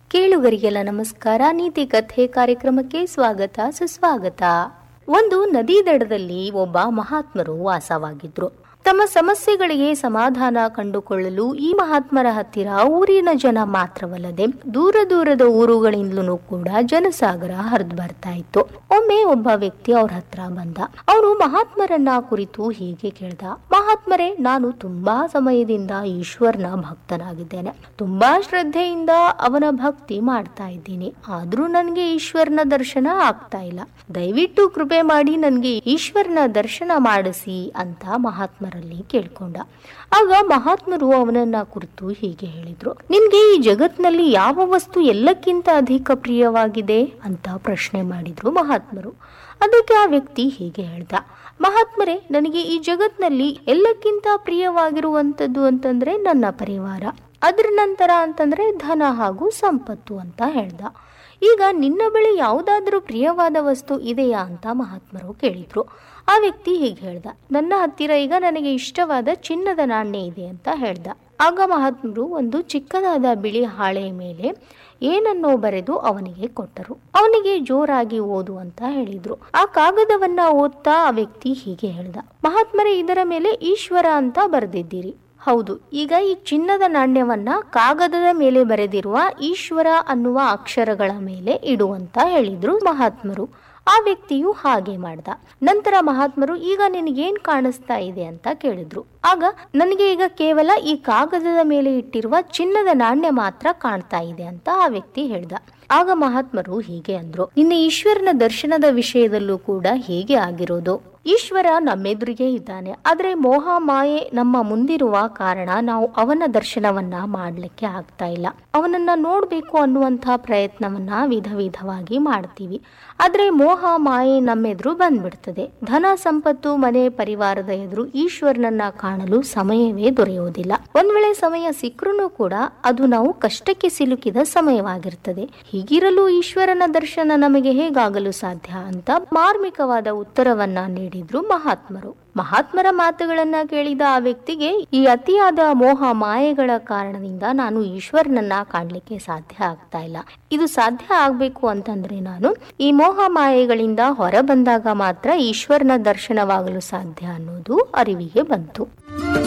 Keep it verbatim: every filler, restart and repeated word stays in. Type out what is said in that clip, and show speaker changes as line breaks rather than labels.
ಕೇಳುಗರಿಗೆಲ್ಲ ನಮಸ್ಕಾರ. ನೀತಿ ಕಥೆ ಕಾರ್ಯಕ್ರಮಕ್ಕೆ ಸ್ವಾಗತ ಸುಸ್ವಾಗತ. ಒಂದು ನದಿ ದಡದಲ್ಲಿ ಒಬ್ಬ ಮಹಾತ್ಮರು ವಾಸವಾಗಿದ್ರು. ತಮ್ಮ ಸಮಸ್ಯೆಗಳಿಗೆ ಸಮಾಧಾನ ಕಂಡುಕೊಳ್ಳಲು ಈ ಮಹಾತ್ಮರ ಹತ್ತಿರ ಊರಿನ ಜನ ಮಾತ್ರವಲ್ಲದೆ ದೂರ ದೂರದ ಊರುಗಳಿಂದಲೂ ಕೂಡ ಜನಸಾಗರ ಹರಿದು ಬರ್ತಾ ಇತ್ತು. ಒಮ್ಮೆ ಒಬ್ಬ ವ್ಯಕ್ತಿ ಅವ್ರ ಹತ್ರ ಬಂದ. ಅವನು ಮಹಾತ್ಮರನ್ನ ಕುರಿತು ಹೀಗೆ ಕೇಳ್ದ, ಮಹಾತ್ಮರೇ, ನಾನು ತುಂಬಾ ಸಮಯದಿಂದ ಈಶ್ವರನ ಭಕ್ತನಾಗಿದ್ದೇನೆ. ತುಂಬಾ ಶ್ರದ್ಧೆಯಿಂದ ಅವನ ಭಕ್ತಿ ಮಾಡ್ತಾ ಇದ್ದೀನಿ. ಆದ್ರೂ ನನ್ಗೆ ಈಶ್ವರನ ದರ್ಶನ ಆಗ್ತಾ ಇಲ್ಲ. ದಯವಿಟ್ಟು ಕೃಪೆ ಮಾಡಿ ನನ್ಗೆ ಈಶ್ವರನ ದರ್ಶನ ಮಾಡಿಸಿ ಅಂತ ಮಹಾತ್ಮರಲ್ಲಿ ಕೇಳ್ಕೊಂಡ. ಆಗ ಮಹಾತ್ಮರು ಅವನನ್ನ ಕುರಿತು ಹೀಗೆ ಹೇಳಿದ್ರು, ನಿನ್ಗೆ ಈ ಜಗತ್ನಲ್ಲಿ ಯಾವ ವಸ್ತು ಎಲ್ಲಕ್ಕಿಂತ ಅಧಿಕ ಪ್ರಿಯವಾಗಿದೆ ಅಂತ ಪ್ರಶ್ನೆ ಮಾಡಿದ್ರು ಮಹಾತ್ಮರು. ಅದಕ್ಕೆ ಆ ವ್ಯಕ್ತಿ ಹೀಗೆ ಹೇಳ್ದ, ಮಹಾತ್ಮರೇ, ನನಗೆ ಈ ಜಗತ್ನಲ್ಲಿ ಎಲ್ಲಕ್ಕಿಂತ ಪ್ರಿಯವಾಗಿರುವಂತದ್ದು ಅಂತಂದ್ರೆ ನನ್ನ ಪರಿವಾರ, ಅದ್ರ ನಂತರ ಅಂತಂದ್ರೆ ಧನ ಹಾಗೂ ಸಂಪತ್ತು ಅಂತ ಹೇಳ್ದ. ಈಗ ನಿನ್ನ ಬಳಿ ಯಾವುದಾದ್ರೂ ಪ್ರಿಯವಾದ ವಸ್ತು ಇದೆಯಾ ಅಂತ ಮಹಾತ್ಮರು ಕೇಳಿದ್ರು. ಆ ವ್ಯಕ್ತಿ ಹೀಗೆ ಹೇಳ್ದ, ನನ್ನ ಹತ್ತಿರ ಈಗ ನನಗೆ ಇಷ್ಟವಾದ ಚಿನ್ನದ ನಾಣ್ಯ ಇದೆ ಅಂತ ಹೇಳ್ದ. ಆಗ ಮಹಾತ್ಮರು ಒಂದು ಚಿಕ್ಕದಾದ ಬಿಳಿ ಹಾಳೆಯ ಮೇಲೆ ಏನನ್ನೋ ಬರೆದು ಅವನಿಗೆ ಕೊಟ್ಟರು. ಅವನಿಗೆ ಜೋರಾಗಿ ಓದು ಅಂತ ಹೇಳಿದ್ರು. ಆ ಕಾಗದವನ್ನ ಓದ್ತಾ ಆ ವ್ಯಕ್ತಿ ಹೀಗೆ ಹೇಳ್ದ, ಮಹಾತ್ಮರೇ, ಇದರ ಮೇಲೆ ಈಶ್ವರ ಅಂತ ಬರೆದಿದ್ದೀರಿ. ಹೌದು, ಈಗ ಈ ಚಿನ್ನದ ನಾಣ್ಯವನ್ನ ಕಾಗದದ ಮೇಲೆ ಬರೆದಿರುವ ಈಶ್ವರ ಅನ್ನುವ ಅಕ್ಷರಗಳ ಮೇಲೆ ಇಡುವಂತ ಹೇಳಿದ್ರು ಮಹಾತ್ಮರು. ಆ ವ್ಯಕ್ತಿಯು ಹಾಗೆ ಮಾಡ್ದ. ನಂತರ ಮಹಾತ್ಮರು, ಈಗ ನಿನಗೇನ್ ಕಾಣಿಸ್ತಾ ಇದೆ ಅಂತ ಕೇಳಿದ್ರು. ಆಗ ನನಗೆ ಈಗ ಕೇವಲ ಈ ಕಾಗದದ ಮೇಲೆ ಇಟ್ಟಿರುವ ಚಿನ್ನದ ನಾಣ್ಯ ಮಾತ್ರ ಕಾಣ್ತಾ ಇದೆ ಅಂತ ಆ ವ್ಯಕ್ತಿ ಹೇಳ್ದ. ಆಗ ಮಹಾತ್ಮರು ಹೀಗೆ ಅಂದ್ರು, ನಿನ್ನ ಈಶ್ವರನ ದರ್ಶನದ ವಿಷಯದಲ್ಲೂ ಕೂಡ ಹೇಗೆ ಆಗಿರೋದು. ಈಶ್ವರ ನಮ್ಮೆದುರಿಗೆ ಇದ್ದಾನೆ, ಆದ್ರೆ ಮೋಹ ಮಾಯೆ ನಮ್ಮ ಮುಂದಿರುವ ಕಾರಣ ನಾವು ಅವನ ದರ್ಶನವನ್ನ ಮಾಡ್ಲಿಕ್ಕೆ ಆಗ್ತಾ ಇಲ್ಲ. ಅವನನ್ನ ನೋಡ್ಬೇಕು ಅನ್ನುವಂತಹ ಪ್ರಯತ್ನವನ್ನ ವಿಧ ವಿಧವಾಗಿ ಮಾಡ್ತೀವಿ, ಆದ್ರೆ ಮೋಹ ಮಾಯೆ ನಮ್ಮೆದುರು ಬಂದ್ಬಿಡ್ತದೆ. ಧನ ಸಂಪತ್ತು ಮನೆ ಪರಿವಾರದ ಎದುರು ಈಶ್ವರನನ್ನ ಕಾಣಲು ಸಮಯವೇ ದೊರೆಯುವುದಿಲ್ಲ. ಒಂದ್ ವೇಳೆ ಸಮಯ ಸಿಕ್ಕರೂ ಕೂಡ ಅದು ನಾವು ಕಷ್ಟಕ್ಕೆ ಸಿಲುಕಿದ ಸಮಯವಾಗಿರ್ತದೆ. ಹೀಗಿರಲು ಈಶ್ವರನ ದರ್ಶನ ನಮಗೆ ಹೇಗಾಗಲು ಸಾಧ್ಯ ಅಂತ ಮಾರ್ಮಿಕವಾದ ಉತ್ತರವನ್ನ ನೀಡಿದ್ರು ಮಹಾತ್ಮರು. ಮಹಾತ್ಮರ ಮಾತುಗಳನ್ನ ಕೇಳಿದ ಆ ವ್ಯಕ್ತಿಗೆ ಈ ಅತಿಯಾದ ಮೋಹ ಮಾಯೆಗಳ ಕಾರಣದಿಂದ ನಾನು ಈಶ್ವರನನ್ನ ಕಾಣ್ಲಿಕ್ಕೆ ಸಾಧ್ಯ ಆಗ್ತಾ ಇಲ್ಲ. ಇದು ಸಾಧ್ಯ ಆಗ್ಬೇಕು ಅಂತಂದ್ರೆ ನಾನು ಈ ಮೋಹ ಮಾಯೆಗಳಿಂದ ಹೊರ ಬಂದಾಗ ಮಾತ್ರ ಈಶ್ವರನ ದರ್ಶನವಾಗಲು ಸಾಧ್ಯ ಅನ್ನೋದು ಅರಿವಿಗೆ ಬಂತು.